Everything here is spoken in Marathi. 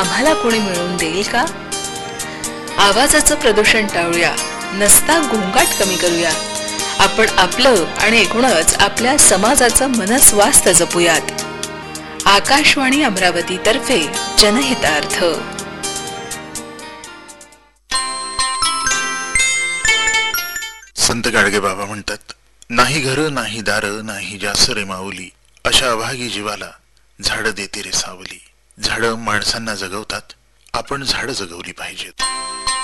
आम्हाला कोणी मिळवून देईल का? आवाजाचं प्रदूषण टाळूया, नसता गोंगाट कमी करूया. आपण आपलं आणि एकूणच आपल्या समाजाचं मनस्वास्थ्य जपूयात. आकाशवाणी अमरावती तर्फे जनहितार्थ. संत गाडगे बाबा म्हणतात, नाही घर नाही दार नाही जास रे माऊली, अशा अभागी जीवाला झाड देते रे सावली. झाडं माणसांना जगवतात, आपण झाडं जगवली पाहिजेत.